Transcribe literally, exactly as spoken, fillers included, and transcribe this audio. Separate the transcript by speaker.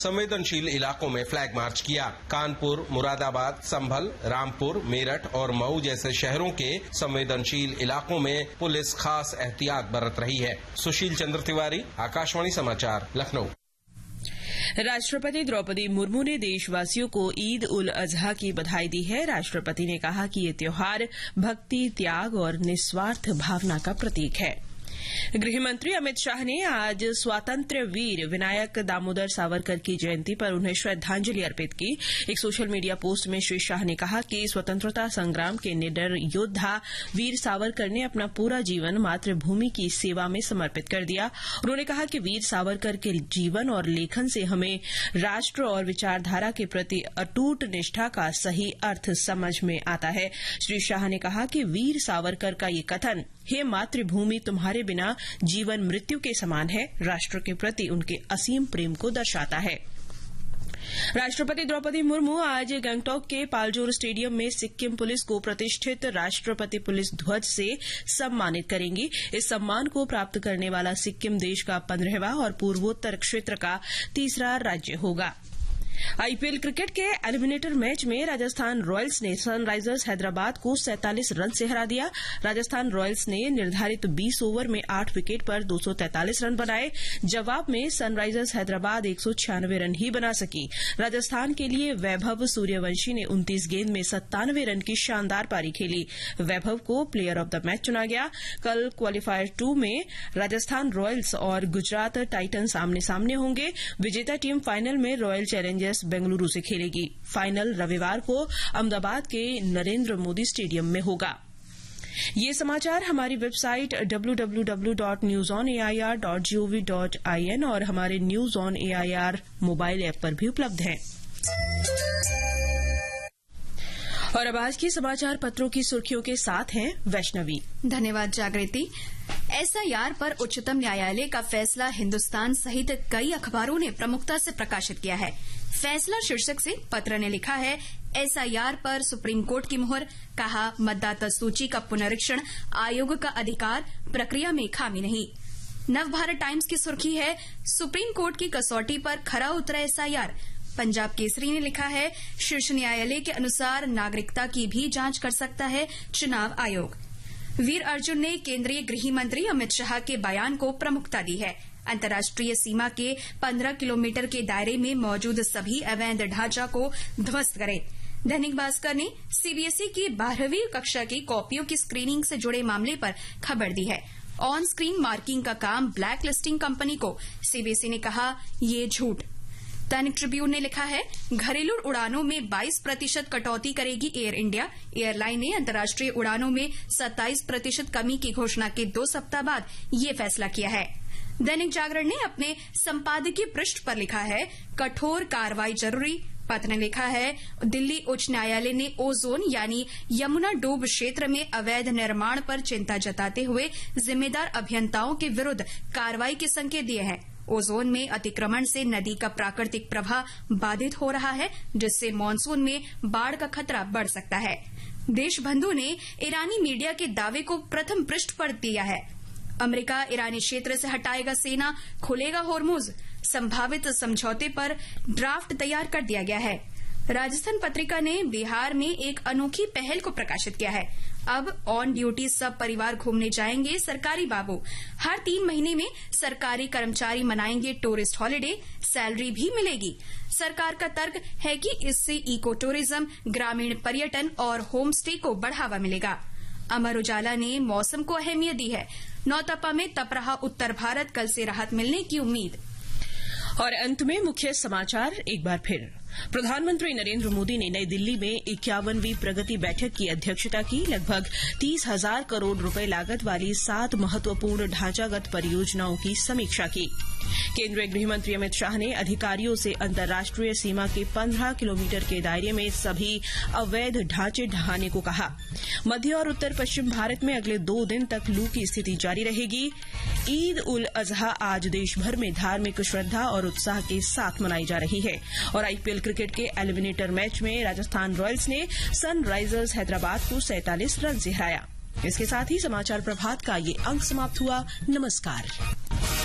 Speaker 1: संवेदनशील इलाकों में फ्लैग मार्च किया। कानपुर, मुरादाबाद, संभल, रामपुर, मेरठ और मऊ जैसे शहरों के संवेदनशील इलाकों में पुलिस खास एहतियात बरत रही है। सुशील चंद्र तिवारी, आकाशवाणी समाचार, लखनऊ।
Speaker 2: राष्ट्रपति द्रौपदी मुर्मू ने देशवासियों को ईद उल अजहा की बधाई दी है। राष्ट्रपति ने कहा कि ये त्योहार भक्ति, त्याग और निस्वार्थ भावना का प्रतीक है। गृहमंत्री अमित शाह ने आज स्वातंत्र्य वीर विनायक दामोदर सावरकर की जयंती पर उन्हें श्रद्धांजलि अर्पित की। एक सोशल मीडिया पोस्ट में श्री शाह ने कहा कि स्वतंत्रता संग्राम के निडर योद्धा वीर सावरकर ने अपना पूरा जीवन मातृभूमि की सेवा में समर्पित कर दिया। उन्होंने कहा कि वीर सावरकर के जीवन और लेखन से हमें राष्ट्र और विचारधारा के प्रति अटूट निष्ठा का सही अर्थ समझ में आता है। श्री शाह ने कहा कि वीर सावरकर का ये कथन, हे मातृभूमि तुम्हारे बिना जीवन मृत्यु के समान है, राष्ट्र के प्रति उनके असीम प्रेम को दर्शाता है। राष्ट्रपति द्रौपदी मुर्मू आज गंगटोक के पालजोर स्टेडियम में सिक्किम पुलिस को प्रतिष्ठित राष्ट्रपति पुलिस ध्वज से सम्मानित करेंगी। इस सम्मान को प्राप्त करने वाला सिक्किम देश का पंद्रहवां और पूर्वोत्तर क्षेत्र का तीसरा राज्य होगा। आईपीएल क्रिकेट के एलिमिनेटर मैच में राजस्थान रॉयल्स ने सनराइजर्स हैदराबाद को सैंतालीस रन से हरा दिया। राजस्थान रॉयल्स ने निर्धारित बीस ओवर में आठ विकेट पर दो सौ तैंतालीस रन बनाए। जवाब में सनराइजर्स हैदराबाद एक सौ छियानवे रन ही बना सकी। राजस्थान के लिए वैभव सूर्यवंशी ने उनतीस गेंद में सत्तानवे रन की शानदार पारी खेली। वैभव को प्लेयर ऑफ द मैच चुना गया। कल क्वालीफायर टू में राजस्थान रॉयल्स और गुजरात टाइटंस आमने सामने होंगे। विजेता टीम फाइनल में रॉयल चैलेंजर्स बेंगलुरु से खेलेगी। फाइनल रविवार को अहमदाबाद के नरेंद्र मोदी स्टेडियम में होगा। ये समाचार हमारी website W W W dot news on A I R dot G O V dot I N और हमारे news on A I R mobile app पर भी उपलब्ध हैं। और अब आज के समाचार पत्रों की सुर्खियों के साथ हैं वैष्णवी।
Speaker 3: धन्यवाद जागृति। एसआईआर पर उच्चतम न्यायालय का फैसला हिन्दुस्तान सहित कई अखबारों ने प्रमुखता से प्रकाशित किया है। फैसला शीर्षक से पत्र ने लिखा है, एसआईआर पर सुप्रीम कोर्ट की मुहर, कहा मतदाता सूची का पुनरीक्षण आयोग का अधिकार, प्रक्रिया में खामी नहीं। नवभारत टाइम्स की सुर्खी है, सुप्रीम कोर्ट की कसौटी पर खरा उतरा एसआईआर। पंजाब केसरी ने लिखा है, शीर्ष न्यायालय के अनुसार नागरिकता की भी जांच कर सकता है चुनाव आयोग। वीर अर्जुन ने केंद्रीय गृह मंत्री अमित शाह के बयान को प्रमुखता दी है। अंतर्राष्ट्रीय सीमा के पंद्रह किलोमीटर के दायरे में मौजूद सभी अवैध ढांचा को ध्वस्त करें। दैनिक भास्कर ने सीबीएसई की बारहवीं कक्षा की कॉपियों की स्क्रीनिंग से जुड़े मामले पर खबर दी है। ऑन स्क्रीन मार्किंग का काम ब्लैक लिस्टिंग कंपनी को, सीबीएसई ने कहा ये झूठ। दैनिक ट्रिब्यून ने लिखा है, घरेलू उड़ानों में बाईस प्रतिशत कटौती करेगी एयर इंडिया। एयरलाइन ने अंतर्राष्ट्रीय उड़ानों में सत्ताईस प्रतिशत कमी की घोषणा के दो सप्ताह बाद ये फैसला किया है। दैनिक जागरण ने अपने संपादकीय पृष्ठ पर लिखा है, कठोर कार्रवाई जरूरी। पत्र ने लिखा है, दिल्ली उच्च न्यायालय ने ओजोन यानी यमुना डोब क्षेत्र में अवैध निर्माण पर चिंता जताते हुए जिम्मेदार अभियंताओं के विरुद्ध कार्रवाई के संकेत दिए हैं। ओजोन में अतिक्रमण से नदी का प्राकृतिक प्रवाह बाधित हो रहा है, जिससे मानसून में बाढ़ का खतरा बढ़ सकता है। देशबंधु ने ईरानी मीडिया के दावे को प्रथम पृष्ठ पर दिया है। अमेरिका ईरानी क्षेत्र से हटाएगा सेना, खुलेगा होर्मुज। संभावित समझौते पर ड्राफ्ट तैयार कर दिया गया है। राजस्थान पत्रिका ने बिहार में एक अनोखी पहल को प्रकाशित किया है। अब ऑन ड्यूटी सब परिवार घूमने जाएंगे सरकारी बाबू। हर तीन महीने में सरकारी कर्मचारी मनाएंगे टूरिस्ट हॉलिडे, सैलरी भी मिलेगी। सरकार का तर्क है कि इससे इको टूरिज्म, ग्रामीण पर्यटन और होम स्टे को बढ़ावा मिलेगा। अमर उजाला ने मौसम को अहमियत दी है। नौतपा में तप रहा उत्तर भारत, कल से राहत मिलने की उम्मीद।
Speaker 2: और अंत में मुख्य समाचार एक बार फिर। प्रधानमंत्री नरेंद्र मोदी ने नई दिल्ली में इक्यावनवीं प्रगति बैठक की अध्यक्षता की। लगभग तीस हजार करोड़ रुपए लागत वाली सात महत्वपूर्ण ढांचागत परियोजनाओं की समीक्षा की। केंद्रीय गृहमंत्री अमित शाह ने अधिकारियों से अंतर्राष्ट्रीय सीमा के पंद्रह किलोमीटर के दायरे में सभी अवैध ढांचे ढहाने को कहा। मध्य और उत्तर पश्चिम भारत में अगले दो दिन तक लू की स्थिति जारी रहेगी। ईद उल अजहा आज देश भर में धार्मिक श्रद्धा और उत्साह के साथ मनाई जा रही है। और आईपीएल क्रिकेट के एलिमिनेटर मैच में राजस्थान रॉयल्स ने सनराइजर्स हैदराबाद को सैंतालीस रन से हराया। इसके साथ ही समाचार प्रभात का ये अंक समाप्त हुआ। नमस्कार।